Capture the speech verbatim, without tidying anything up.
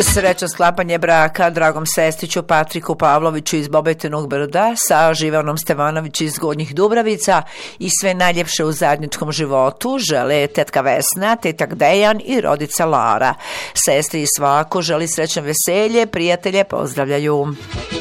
Srećno sklapanje braka dragom sestriću Patriku Pavloviću iz Bobetinog Brda sa Živanom Stevanović iz Gornjih Dubravica i sve najljepše u zajedničkom životu žele tetka Vesna, tetak Dejan i rodica Lara. Sestri i svako želi srećno veselje, prijatelje pozdravljaju.